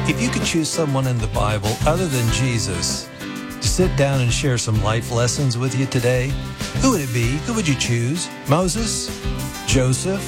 If you could choose someone in the Bible other than Jesus to sit down and share some life lessons with you today, who would it be? Who would you choose? Moses? Joseph?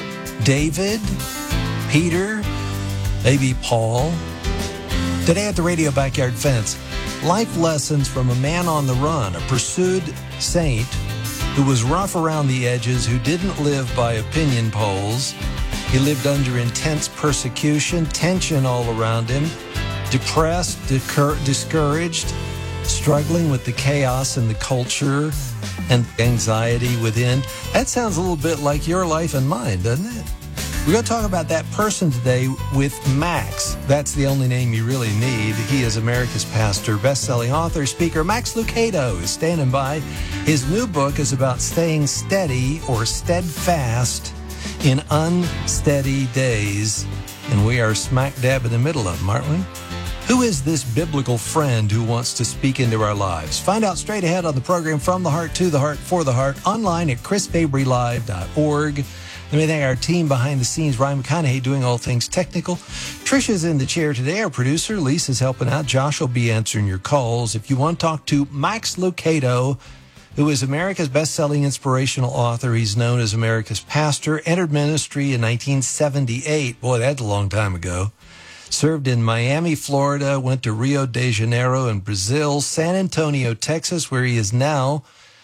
David? Peter? Maybe Paul? Today at the Radio Backyard Fence, life lessons from a man on the run, a pursued saint who was rough around the edges, who didn't live by opinion polls. He lived under intense persecution, tension all around him, depressed, discouraged, struggling with the chaos in the culture and anxiety within. That sounds a little bit like your life and mine, doesn't it? We're going to talk about that person today with Max. That's the only name you really need. He is America's pastor, best-selling author, speaker. Max Lucado is standing by. His new book is about staying steady or steadfast in unsteady days, and we are smack dab in the middle of them, aren't we? Who is this biblical friend who wants to speak into our lives? Find out straight ahead on the program From the Heart to the Heart for the Heart, online at chrisfabrylive.org. Let me thank our team behind the scenes, Ryan McConaughey doing all things technical. Trisha's in the chair today, our producer. Lisa's helping out. Josh will be answering your calls. If you want to talk to Max Lucado, who is America's best-selling inspirational author. He's known as America's pastor, entered ministry in 1978. Boy, that's a long time ago. Served in Miami, Florida, went to Rio de Janeiro in Brazil, San Antonio, Texas, where he is now.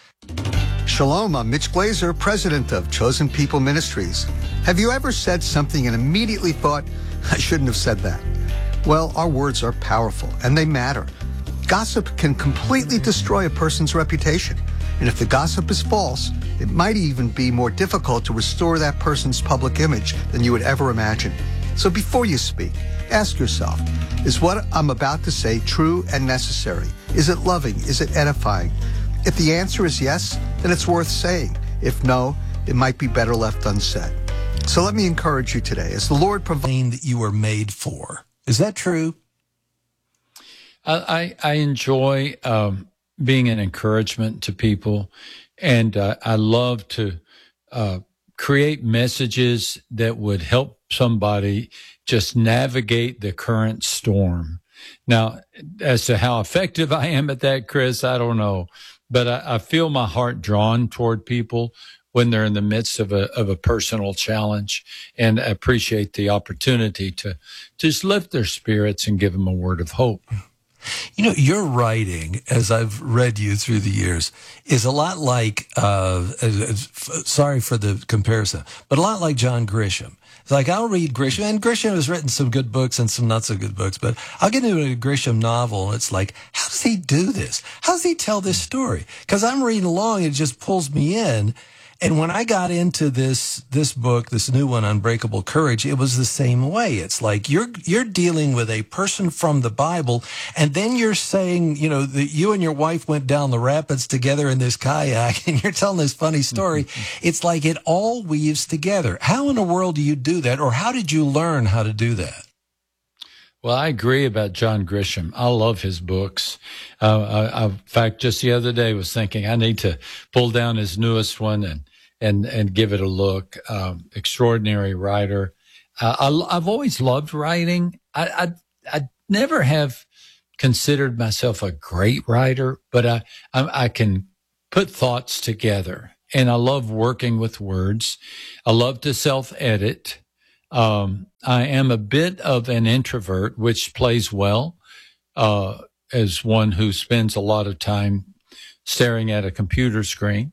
Shalom, I'm Mitch Glazer, president of Chosen People Ministries. Have you ever said something and immediately thought, I shouldn't have said that? Well, our words are powerful and they matter. Gossip can completely destroy a person's reputation. And if the gossip is false, it might even be more difficult to restore that person's public image than you would ever imagine. So before you speak, ask yourself, is what I'm about to say true and necessary? Is it loving? Is it edifying? If the answer is yes, then it's worth saying. If no, it might be better left unsaid. So let me encourage you today, as the Lord provides that you were made for. Is that true? I enjoy being an encouragement to people, and I love to create messages that would help somebody just navigate the current storm. Now, as to how effective I am at that, Chris, I don't know, but I feel my heart drawn toward people when they're in the midst of a personal challenge, and I appreciate the opportunity to just lift their spirits and give them a word of hope. You know, your writing, as I've read you through the years, is a lot like, sorry for the comparison, but a lot like John Grisham. It's like, I'll read Grisham, and Grisham has written some good books and some not so good books, but I'll get into a Grisham novel, and it's like, how does he do this? How does he tell this story? Because I'm reading along, and it just pulls me in. And when I got into this book, this new one, Unbreakable Courage, it was the same way. It's like you're dealing with a person from the Bible, and then you're saying, you know, that you and your wife went down the rapids together in this kayak, and you're telling this funny story. It's like it all weaves together. How in the world do you do that, or how did you learn how to do that? Well, I agree about John Grisham. I love his books. In fact, just the other day was thinking I need to pull down his newest one and give it a look. Extraordinary writer. I've always loved writing. I never have considered myself a great writer, but I can put thoughts together, and I love working with words. I love to self-edit. I am a bit of an introvert, which plays well as one who spends a lot of time staring at a computer screen.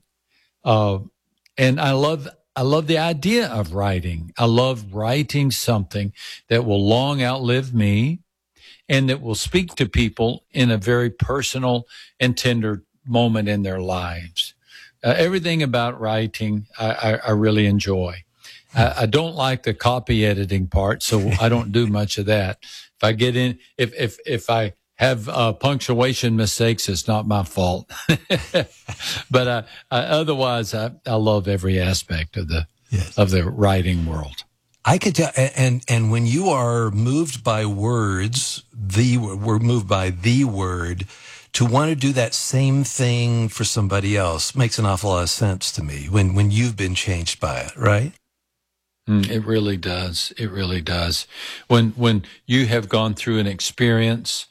And I love the idea of writing. I love writing something that will long outlive me and that will speak to people in a very personal and tender moment in their lives. Everything about writing I really enjoy. I don't like the copy editing part, so I don't do much of that. If I get in, if I have punctuation mistakes, it's not my fault. But otherwise, I love every aspect of the writing world. I could tell, and when you are moved by words, we're moved by the word, to want to do that same thing for somebody else makes an awful lot of sense to me when you've been changed by it, right? It really does. It really does. When you have gone through an experience,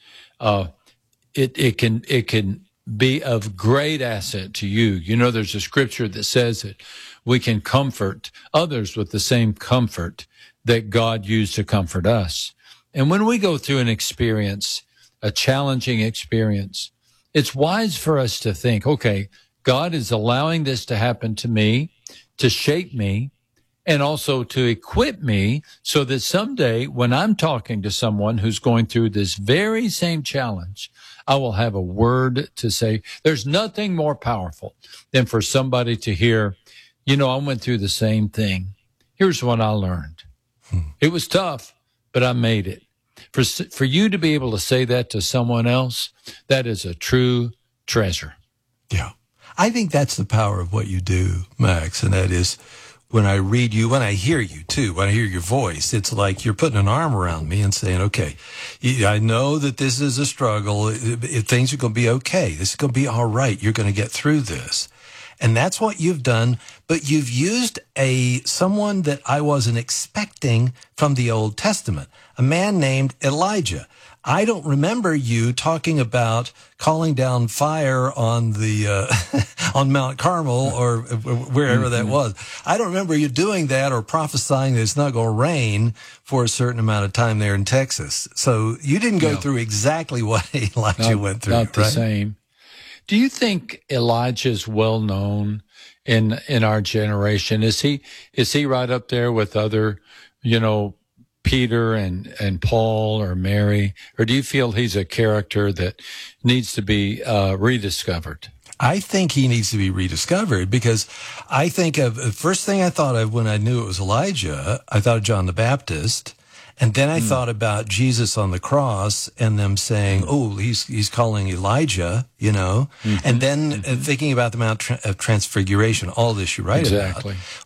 it can be of great asset to you. You know, there's a scripture that says that we can comfort others with the same comfort that God used to comfort us. And when we go through an experience, a challenging experience, it's wise for us to think, okay, God is allowing this to happen to me, to shape me, and also to equip me so that someday when I'm talking to someone who's going through this very same challenge, I will have a word to say. There's nothing more powerful than for somebody to hear, you know, I went through the same thing. Here's what I learned. It was tough, but I made it. For you to be able to say that to someone else, that is a true treasure. Yeah. I think that's the power of what you do, Max, and that is when I read you, when I hear you too, when I hear your voice, it's like you're putting an arm around me and saying, okay, I know that this is a struggle. Things are going to be okay. This is going to be all right. You're going to get through this. And that's what you've done, but you've used someone that I wasn't expecting from the Old Testament, a man named Elijah. I don't remember you talking about calling down fire on the on Mount Carmel or wherever that was. I don't remember you doing that or prophesying that it's not going to rain for a certain amount of time there in Texas. So you didn't go through exactly what Elijah went through. Not the same. Do you think Elijah's well known in our generation? Is he right up there with other, you know, Peter and Paul or Mary, or do you feel he's a character that needs to be rediscovered? I think he needs to be rediscovered because I think of the first thing I thought of when I knew it was Elijah, I thought of John the Baptist. And then I thought about Jesus on the cross and them saying, oh, he's calling Elijah, you know, and then thinking about the Mount of Transfiguration, all this you write about.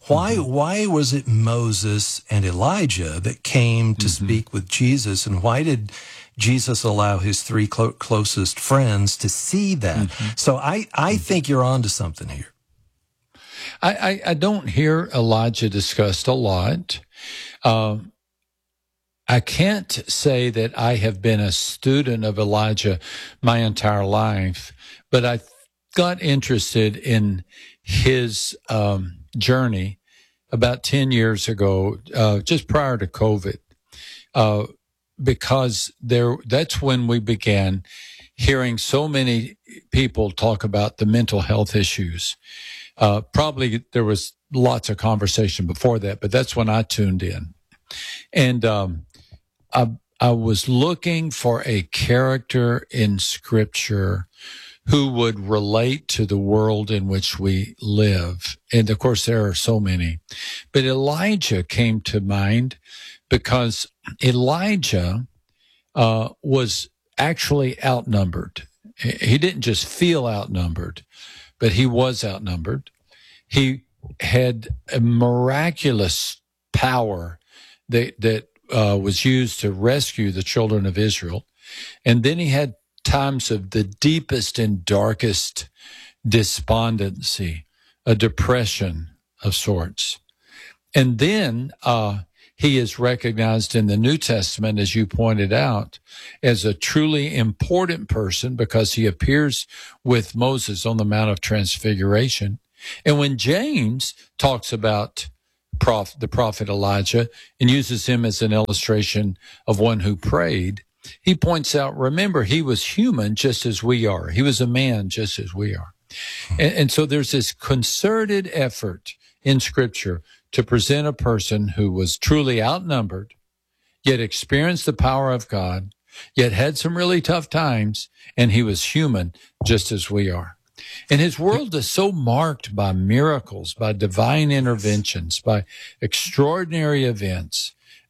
Why was it Moses and Elijah that came to speak with Jesus, and why did Jesus allow his three closest friends to see that? So I think you're onto something here. I don't hear Elijah discussed a lot. I can't say that I have been a student of Elijah my entire life, but I got interested in his journey about 10 years ago, just prior to COVID, because that's when we began hearing so many people talk about the mental health issues. Probably there was lots of conversation before that, but that's when I tuned in. And I was looking for a character in Scripture who would relate to the world in which we live. And of course, there are so many. But Elijah came to mind because Elijah was actually outnumbered. He didn't just feel outnumbered, but he was outnumbered. He had a miraculous power that was used to rescue the children of Israel. And then he had times of the deepest and darkest despondency, a depression of sorts. And then he is recognized in the New Testament, as you pointed out, as a truly important person because he appears with Moses on the Mount of Transfiguration. And when James talks about the prophet Elijah and uses him as an illustration of one who prayed, he points out, remember, he was human just as we are. He was a man just as we are. And so there's this concerted effort in Scripture to present a person who was truly outnumbered, yet experienced the power of God, yet had some really tough times, and he was human just as we are. And his world is so marked by miracles, by divine interventions, by extraordinary events,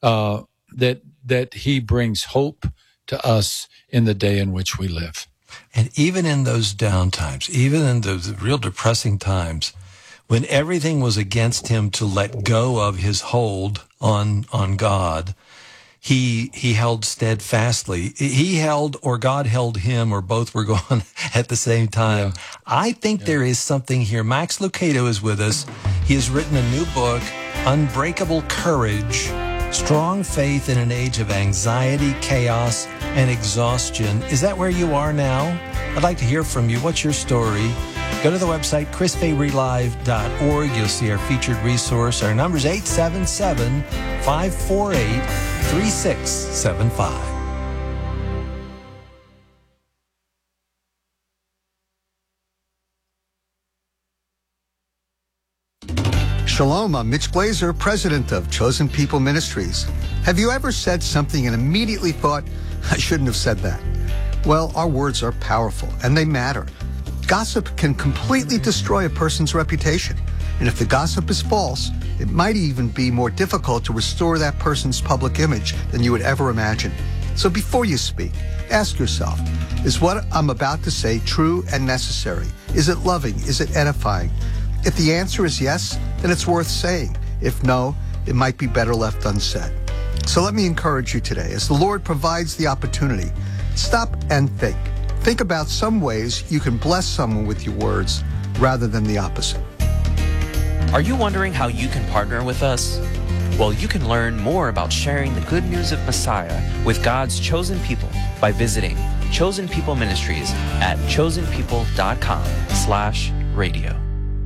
that he brings hope to us in the day in which we live. And even in those down times, even in those real depressing times, when everything was against him to let go of his hold on God, he held steadfastly. He held, or God held him, or both were going at the same time. Yeah. I think there is something here. Max Lucado is with us. He has written a new book, Unbreakable Courage, Strong Faith in an Age of Anxiety, Chaos, and Exhaustion. Is that where you are now? I'd like to hear from you. What's your story? Go to the website, chrisfabrylive.org. You'll see our featured resource. Our number is 877-548-3675. Shalom, I'm Mitch Glazer, president of Chosen People Ministries. Have you ever said something and immediately thought, I shouldn't have said that? Well, our words are powerful and they matter. Gossip can completely destroy a person's reputation. And if the gossip is false, it might even be more difficult to restore that person's public image than you would ever imagine. So before you speak, ask yourself, is what I'm about to say true and necessary? Is it loving? Is it edifying? If the answer is yes, then it's worth saying. If no, it might be better left unsaid. So let me encourage you today, as the Lord provides the opportunity, stop and think. Think about some ways you can bless someone with your words rather than the opposite. Are you wondering how you can partner with us? Well, you can learn more about sharing the good news of Messiah with God's chosen people by visiting Chosen People Ministries at chosenpeople.com/radio.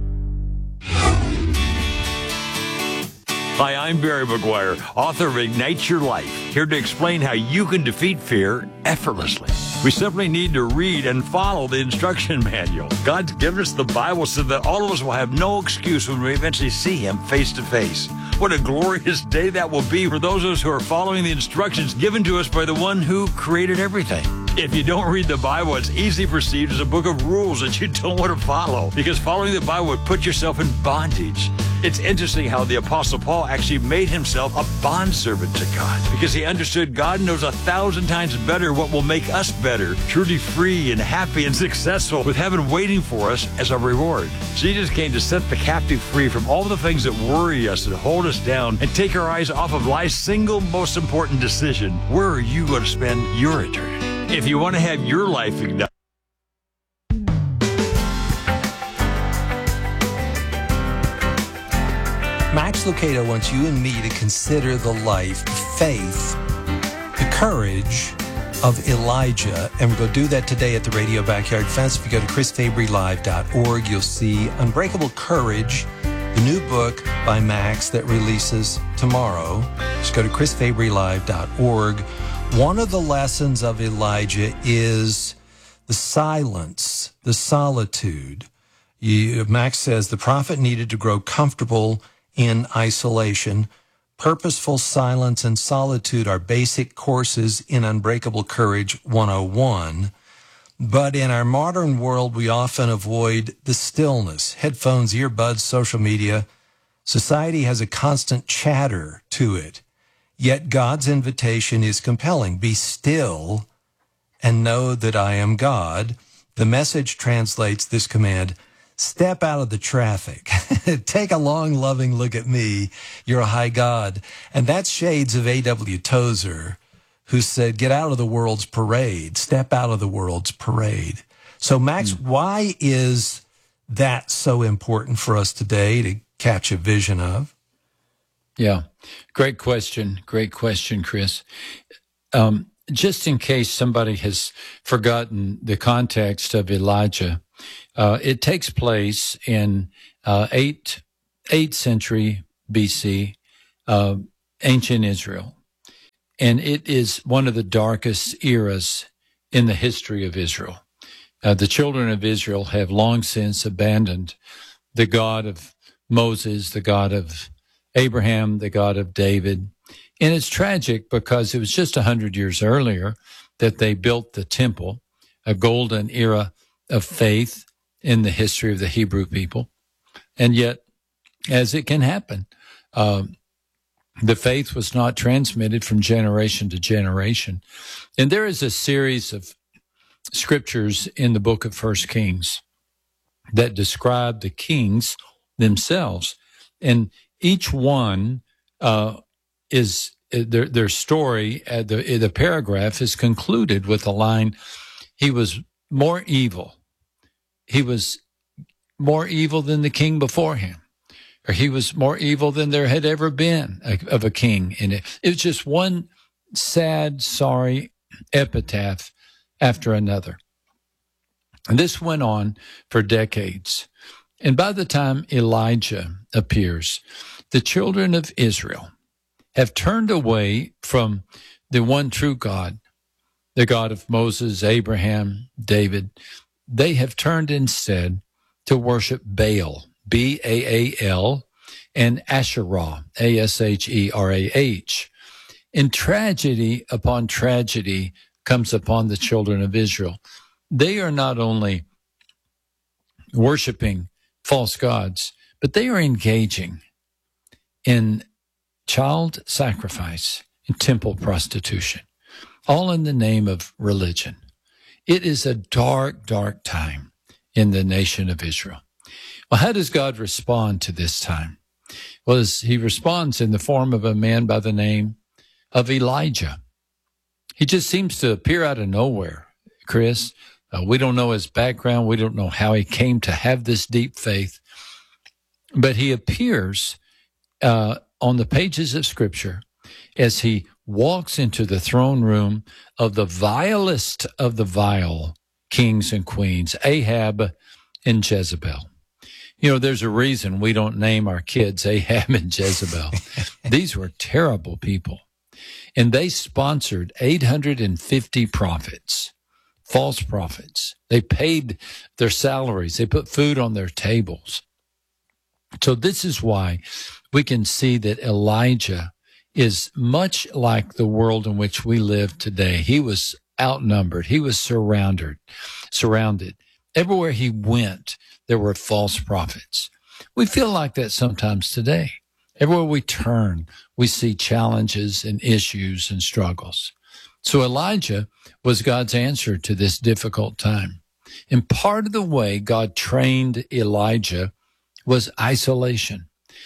Hi, I'm Barry McGuire, author of Ignite Your Life, here to explain how you can defeat fear effortlessly. We simply need to read and follow the instruction manual. God's given us the Bible so that all of us will have no excuse when we eventually see Him face to face. What a glorious day that will be for those of us who are following the instructions given to us by the one who created everything. If you don't read the Bible, it's easily perceived as a book of rules that you don't want to follow, because following the Bible would put yourself in bondage. It's interesting how the Apostle Paul actually made himself a bondservant to God, because he understood God knows 1,000 times better what will make us better, truly free and happy and successful, with heaven waiting for us as a reward. Jesus came to set the captive free from all the things that worry us and hold us down, and take our eyes off of life's single most important decision. Where are you going to spend your eternity? If you want to have your life ignited, Max Lucado wants you and me to consider the life, faith, the courage of Elijah. And we're going to do that today at the Radio Backyard Fence. If you go to chrisfabrylive.org, you'll see Unbreakable Courage, the new book by Max that releases tomorrow. Just go to chrisfabrylive.org. One of the lessons of Elijah is the silence, the solitude. Max says the prophet needed to grow comfortable in isolation. Purposeful silence and solitude are basic courses in Unbreakable Courage 101. But in our modern world, we often avoid the stillness. Headphones, earbuds, social media. Society has a constant chatter to it. Yet God's invitation is compelling. Be still and know that I am God. The Message translates this command: step out of the traffic. Take a long, loving look at me. You're a high God. And that's shades of A.W. Tozer, who said, get out of the world's parade. Step out of the world's parade. So, Max, why is that so important for us today to catch a vision of? Yeah, great question. Great question, Chris. Just in case somebody has forgotten the context of Elijah, it takes place in 8th century BC, ancient Israel. And it is one of the darkest eras in the history of Israel. The children of Israel have long since abandoned the God of Moses, the God of Abraham, the God of David. And it's tragic because it was just 100 years earlier that they built the temple, a golden era of faith in the history of the Hebrew people. And yet, as it can happen, the faith was not transmitted from generation to generation. And there is a series of scriptures in the book of 1 Kings that describe the kings themselves. And each one is their story. The paragraph is concluded with the line, he was more evil. He was more evil than the king before him. or he was more evil than there had ever been of a king in it. It was just one sad, sorry epitaph after another. And this went on for decades. And by the time Elijah appears, the children of Israel have turned away from the one true God, the God of Moses, Abraham, David. They have turned instead to worship Baal, B-A-A-L, and Asherah, A-S-H-E-R-A-H. And tragedy upon tragedy comes upon the children of Israel. They are not only worshiping false gods, but they are engaging in child sacrifice and temple prostitution, all in the name of religion. It is a dark, dark time in the nation of Israel. Well, how does God respond to this time? Well, he responds in the form of a man by the name of Elijah. He just seems to appear out of nowhere, Chris. We don't know his background. We don't know how he came to have this deep faith. But he appears on the pages of Scripture as he walks into the throne room of the vilest of the vile kings and queens, Ahab and Jezebel. You know, there's a reason we don't name our kids Ahab and Jezebel. These were terrible people. And they sponsored 850 prophets, false prophets. They paid their salaries. They put food on their tables. So this is why we can see that Elijah is much like the world in which we live today. He was outnumbered. He was surrounded. Everywhere he went, there were false prophets. We feel like that sometimes today. Everywhere we turn, we see challenges and issues and struggles. So Elijah was God's answer to this difficult time. And part of the way God trained Elijah was isolation.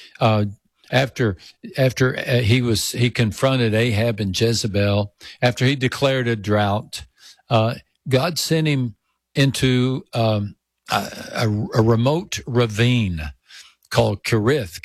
After he confronted Ahab and Jezebel, after he declared a drought, God sent him into a remote ravine called Kerith,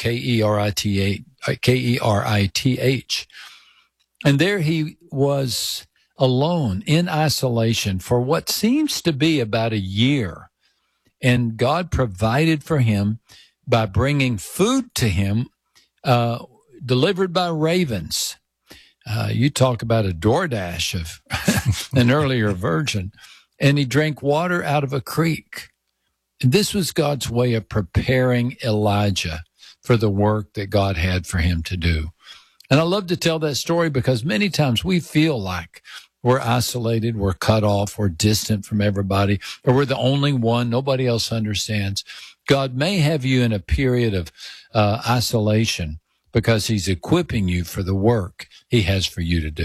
K-E-R-I-T-H. And there he was alone in isolation for what seems to be about a year. And God provided for him by bringing food to him, delivered by ravens. You talk about a DoorDash of an earlier version. And he drank water out of a creek. And this was God's way of preparing Elijah for the work that God had for him to do. And I love to tell that story because many times we feel like we're isolated, we're cut off, we're distant from everybody, or we're the only one, nobody else understands. God may have you in a period of isolation because he's equipping you for the work he has for you to do.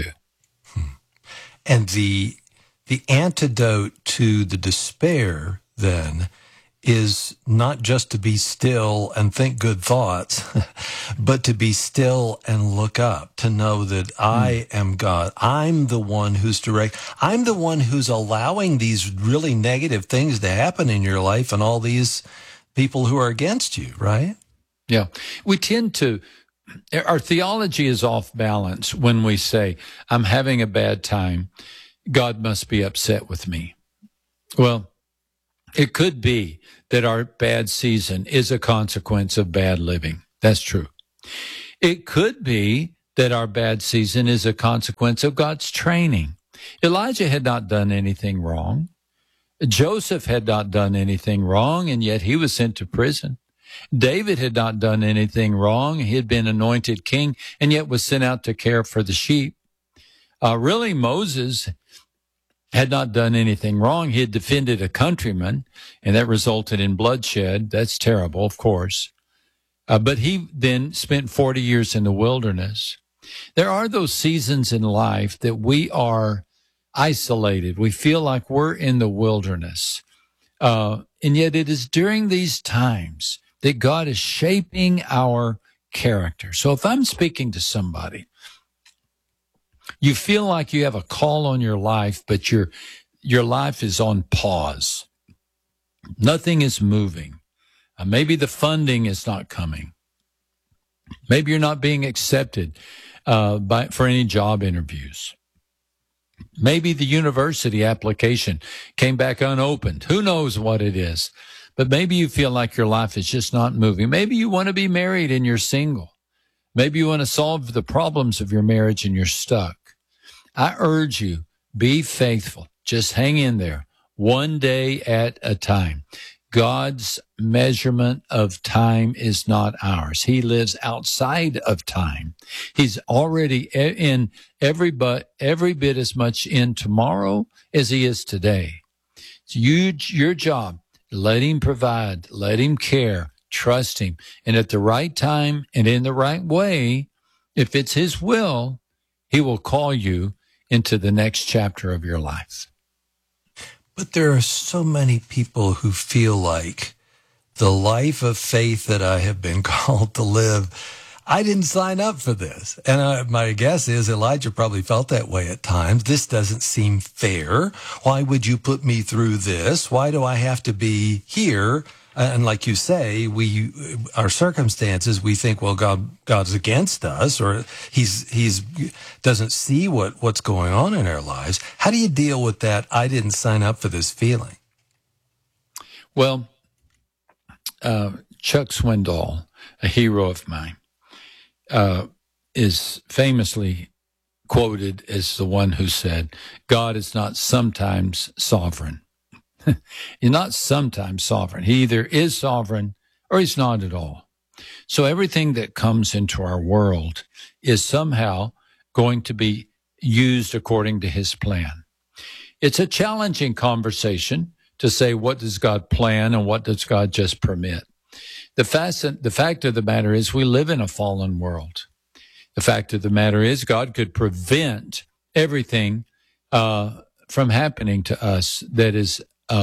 And the antidote to the despair, then, is not just to be still and think good thoughts, but to be still and look up, to know that I am God. I'm the one who's direct. I'm the one who's allowing these really negative things to happen in your life and all these people who are against you, right? Yeah. We tend to, our theology is off balance when we say, I'm having a bad time. God must be upset with me. Well, it could be that our bad season is a consequence of bad living. That's true. It could be that our bad season is a consequence of God's training. Elijah had not done anything wrong. Joseph had not done anything wrong, and yet he was sent to prison. David had not done anything wrong. He had been anointed king, and yet was sent out to care for the sheep. Really, Moses had not done anything wrong. He had defended a countryman, and that resulted in bloodshed. That's terrible, of course. But he then spent 40 years in the wilderness. There are those seasons in life that we are isolated. We feel like we're in the wilderness. And yet it is during these times that God is shaping our character. So if I'm speaking to somebody, you feel like you have a call on your life, but your life is on pause. Nothing is moving. Maybe the funding is not coming. Maybe you're not being accepted for any job interviews. Maybe the university application came back unopened. Who knows what it is? But maybe you feel like your life is just not moving. Maybe you want to be married and you're single. Maybe you want to solve the problems of your marriage and you're stuck. I urge you, be faithful. Just hang in there, one day at a time. God's measurement of time is not ours. He lives outside of time. He's already in every bit as much in tomorrow as he is today. It's your job. Let him provide, let him care, trust him. And at the right time and in the right way, if it's his will, he will call you into the next chapter of your life. But there are so many people who feel like the life of faith that I have been called to live, I didn't sign up for this. And my guess is Elijah probably felt that way at times. This doesn't seem fair. Why would you put me through this? Why do I have to be here? And like you say, our circumstances, we think, well, God's against us, or he's doesn't see what's going on in our lives. How do you deal with that? I didn't sign up for this feeling. Well, Chuck Swindoll, a hero of mine, is famously quoted as the one who said, God is not sometimes sovereign. He's not sometimes sovereign. He either is sovereign or he's not at all. So everything that comes into our world is somehow going to be used according to his plan. It's a challenging conversation to say, what does God plan and what does God just permit? The fact of the matter is we live in a fallen world. The fact of the matter is God could prevent everything from happening to us that is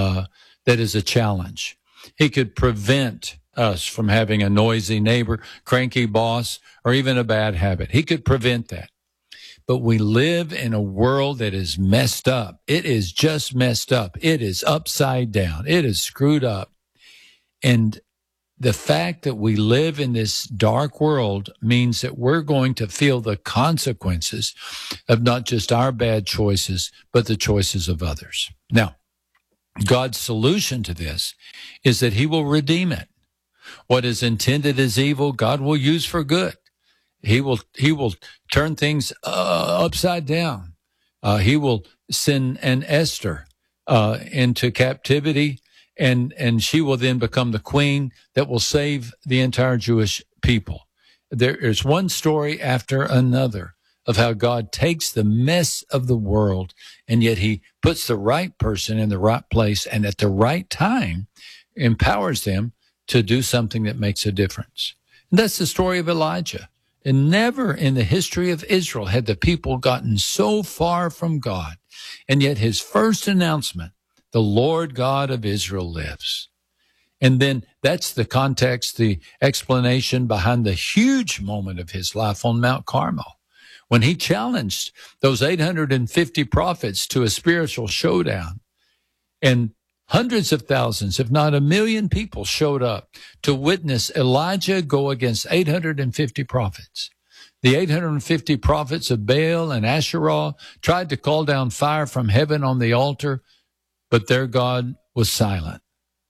a challenge. He could prevent us from having a noisy neighbor, cranky boss, or even a bad habit. He could prevent that. But we live in a world that is messed up. It is just messed up. It is upside down. It is screwed up. And the fact that we live in this dark world means that we're going to feel the consequences of not just our bad choices, but the choices of others. Now, God's solution to this is that he will redeem it. What is intended as evil, God will use for good. He will turn things upside down. He will send an Esther into captivity, and she will then become the queen that will save the entire Jewish people. There is one story after another of how God takes the mess of the world, and yet he puts the right person in the right place and at the right time empowers them to do something that makes a difference. And that's the story of Elijah. And never in the history of Israel had the people gotten so far from God. And yet his first announcement, the Lord God of Israel lives. And then that's the context, the explanation behind the huge moment of his life on Mount Carmel, when he challenged those 850 prophets to a spiritual showdown. And hundreds of thousands, if not 1 million people showed up to witness Elijah go against 850 prophets. The 850 prophets of Baal and Asherah tried to call down fire from heaven on the altar, but their God was silent.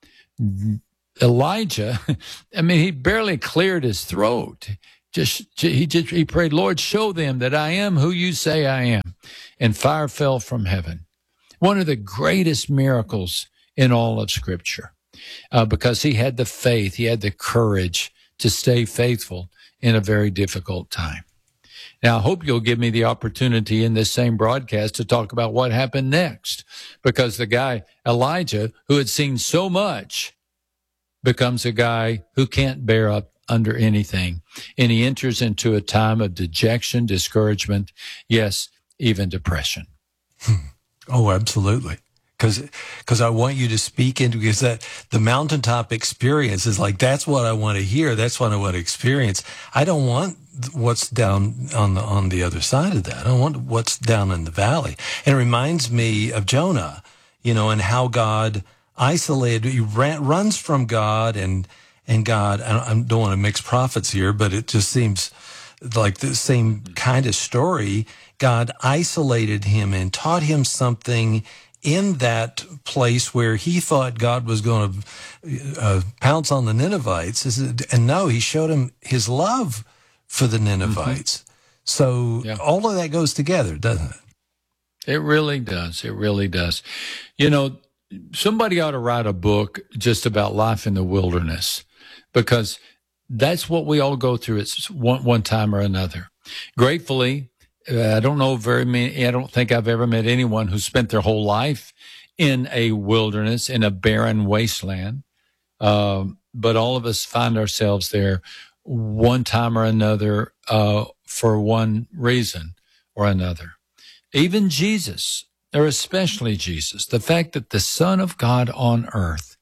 Elijah, he barely cleared his throat. He prayed, Lord, show them that I am who you say I am. And fire fell from heaven. One of the greatest miracles in all of Scripture, because he had the faith, he had the courage to stay faithful in a very difficult time. Now, I hope you'll give me the opportunity in this same broadcast to talk about what happened next, because the guy, Elijah, who had seen so much, becomes a guy who can't bear up under anything, and he enters into a time of dejection, discouragement, yes, even depression. Oh, absolutely. Because I want you to speak into, because that the mountaintop experience is like, that's what I want to hear. That's what I want to experience. I don't want what's down on the other side of that. I don't want what's down in the valley. And it reminds me of Jonah, and how God isolated, he runs from God and and God, I don't want to mix prophets here, but it just seems like the same kind of story. God isolated him and taught him something in that place where he thought God was going to pounce on the Ninevites. And no, he showed him his love for the Ninevites. So all of that goes together, doesn't it? It really does. It really does. You know, somebody ought to write a book just about life in the wilderness, because that's what we all go through at one time or another. Gratefully, I don't know very many, I don't think I've ever met anyone who spent their whole life in a wilderness, in a barren wasteland. But all of us find ourselves there one time or another, for one reason or another. Even Jesus, or especially Jesus, the fact that the Son of God on earth,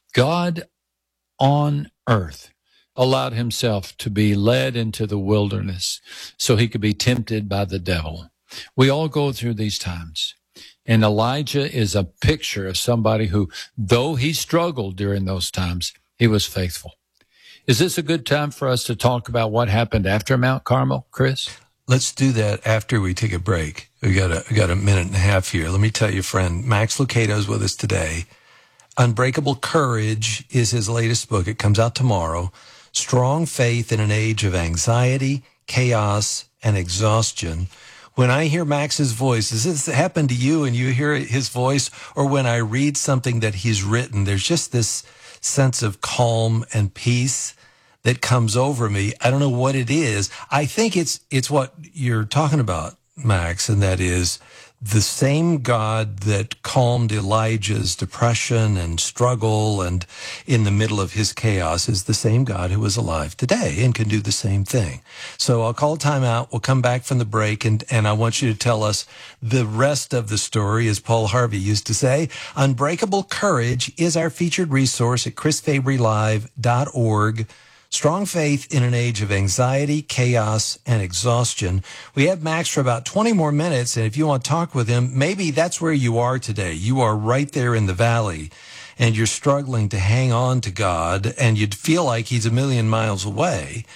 allowed himself to be led into the wilderness so he could be tempted by the devil. We all go through these times. And Elijah is a picture of somebody who, though he struggled during those times, he was faithful. Is this a good time for us to talk about what happened after Mount Carmel, Chris? Let's do that after we take a break. We got a minute and a half here. Let me tell you, friend, Max Lucado is with us today. Unbreakable Courage is his latest book. It comes out tomorrow. Strong Faith in an Age of Anxiety, Chaos, and Exhaustion. When I hear Max's voice, does this happen to you and you hear his voice? Or when I read something that he's written, there's just this sense of calm and peace that comes over me. I don't know what it is. I think it's what you're talking about, Max, and that is the same God that calmed Elijah's depression and struggle and in the middle of his chaos is the same God who is alive today and can do the same thing. So I'll call time out. We'll come back from the break, and I want you to tell us the rest of the story, as Paul Harvey used to say. Unbreakable Courage is our featured resource at chrisfabrylive.org. Strong Faith in an Age of Anxiety, Chaos, and Exhaustion. We have Max for about 20 more minutes, and if you want to talk with him, maybe that's where you are today. You are right there in the valley, and you're struggling to hang on to God, and you'd feel like he's a million miles away.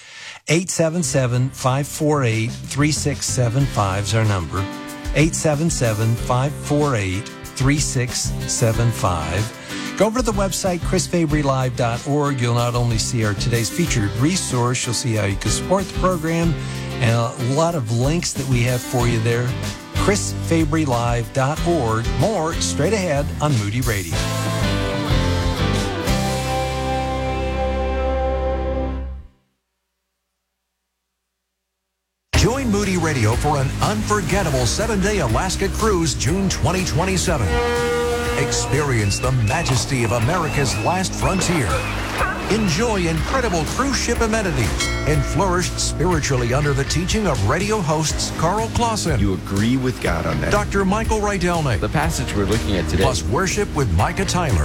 877-548-3675 is our number. 877-548-3675. Go over to the website, chrisfabrylive.org. You'll not only see our today's featured resource, you'll see how you can support the program, and a lot of links that we have for you there. chrisfabrylive.org. More straight ahead on Moody Radio. Join Moody Radio for an unforgettable 7-day Alaska cruise, June 2027. Experience the majesty of America's last frontier. Enjoy incredible cruise ship amenities and flourish spiritually under the teaching of radio hosts Carl Clausen. You agree with God on that. Dr. Michael Rydelnik. The passage we're looking at today. Plus worship with Micah Tyler.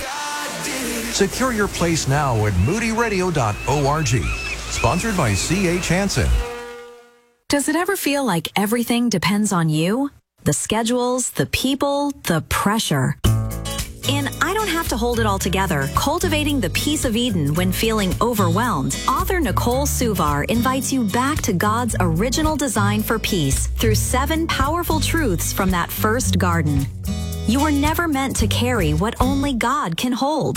Secure your place now at moodyradio.org. Sponsored by C.H. Hansen. Does it ever feel like everything depends on you? The schedules, the people, the pressure. In I Don't Have to Hold It All Together, Cultivating the Peace of Eden When Feeling Overwhelmed, author Nicole Suvar invites you back to God's original design for peace through 7 powerful truths from that first garden. You were never meant to carry what only God can hold.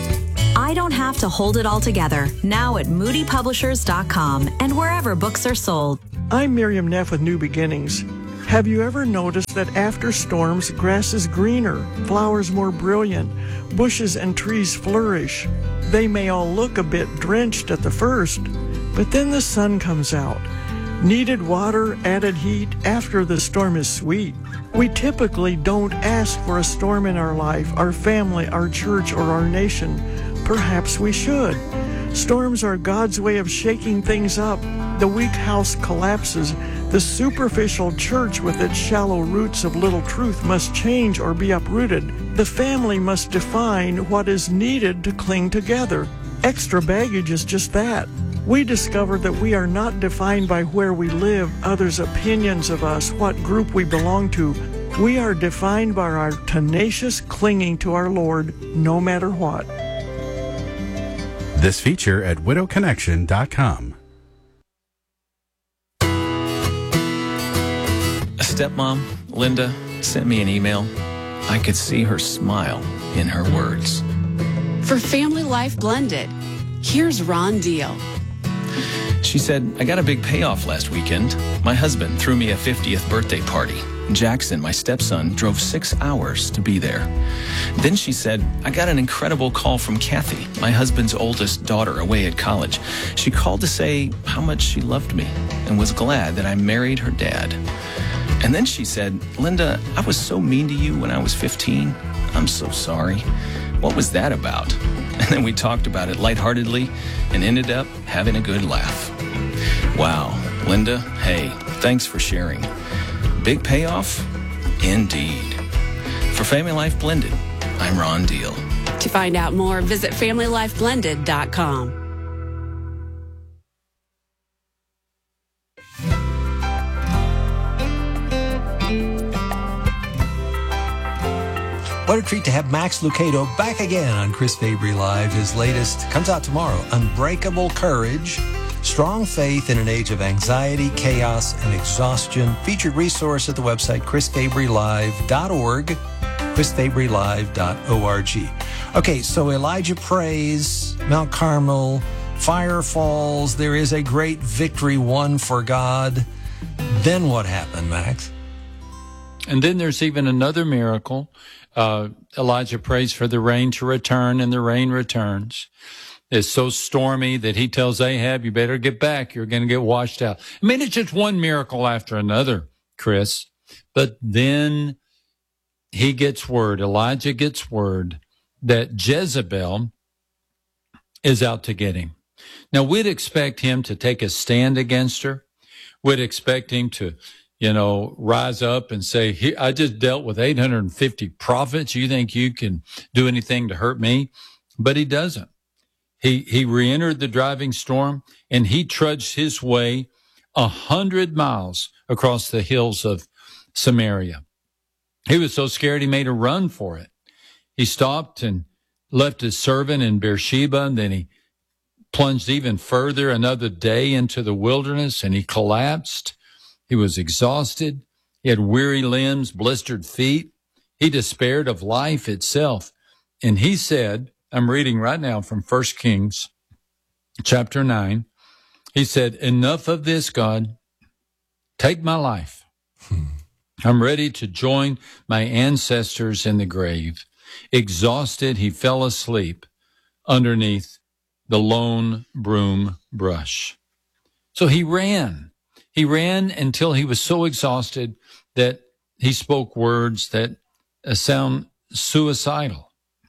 I Don't Have to Hold It All Together, now at moodypublishers.com and wherever books are sold. I'm Miriam Neff with New Beginnings. Have you ever noticed that after storms, grass is greener, flowers more brilliant, bushes and trees flourish? They may all look a bit drenched at the first, but then the sun comes out. Needed water, added heat, after the storm is sweet. We typically don't ask for a storm in our life, our family, our church, or our nation. Perhaps we should. Storms are God's way of shaking things up. The weak house collapses. The superficial church with its shallow roots of little truth must change or be uprooted. The family must define what is needed to cling together. Extra baggage is just that. We discover that we are not defined by where we live, others' opinions of us, what group we belong to. We are defined by our tenacious clinging to our Lord, no matter what. This feature at widowconnection.com. A stepmom, Linda, sent me an email. I could see her smile in her words. For Family Life Blended, here's Ron Deal. She said, I got a big payoff last weekend. My husband threw me a 50th birthday party. Jackson, my stepson, drove 6 hours to be there. Then she said, I got an incredible call from Kathy, my husband's oldest daughter away at college. She called to say how much she loved me and was glad that I married her dad. And then she said, Linda, I was so mean to you when I was 15. I'm so sorry. What was that about? And then we talked about it lightheartedly and ended up having a good laugh. Wow, Linda, hey, thanks for sharing. Big payoff? Indeed. For Family Life Blended, I'm Ron Deal. To find out more, visit FamilyLifeBlended.com. What a treat to have Max Lucado back again on Chris Fabry Live. His latest comes out tomorrow, Unbreakable Courage, Strong Faith in an Age of Anxiety, Chaos, and Exhaustion. Featured resource at the website chrisfabrylive.org, chrisfabrylive.org. Okay, so Elijah prays, Mount Carmel, fire falls, there is a great victory won for God. Then what happened, Max? And then there's even another miracle. Elijah prays for the rain to return, and the rain returns. It's so stormy that he tells Ahab, you better get back. You're going to get washed out. I mean, it's just one miracle after another, Chris. But then he gets word, Elijah gets word that Jezebel is out to get him. Now, we'd expect him to take a stand against her. We'd expect him to, rise up and say, I just dealt with 850 prophets. You think you can do anything to hurt me? But he doesn't. He re-entered the driving storm, and he trudged his way 100 miles across the hills of Samaria. He was so scared he made a run for it. He stopped and left his servant in Beersheba, and then he plunged even further another day into the wilderness, and he collapsed. He was exhausted. He had weary limbs, blistered feet. He despaired of life itself. And he said, I'm reading right now from 1 Kings chapter 9. He said, enough of this, God. Take my life. I'm ready to join my ancestors in the grave. Exhausted, he fell asleep underneath the lone broom brush. So he ran. He ran until he was so exhausted that he spoke words that sound suicidal.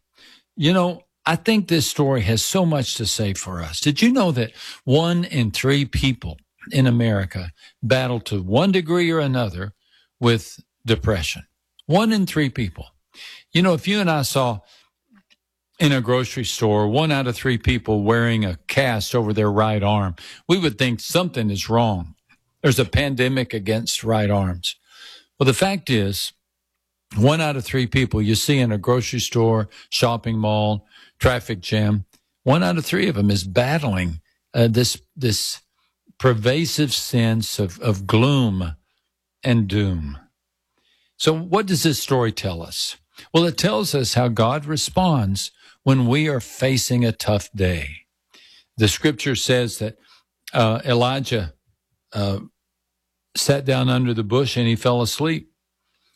I think this story has so much to say for us. Did you know that 1 in 3 people in America battle to one degree or another with depression? 1 in 3 people. If you and I saw in a grocery store 1 out of 3 people wearing a cast over their right arm, we would think something is wrong. There's a pandemic against right arms. Well, the fact is, 1 out of 3 people you see in a grocery store, shopping mall, traffic jam, 1 out of 3 of them is battling this pervasive sense of gloom and doom. So what does this story tell us? Well, it tells us how God responds when we are facing a tough day. The scripture says that Elijah sat down under the bush and he fell asleep.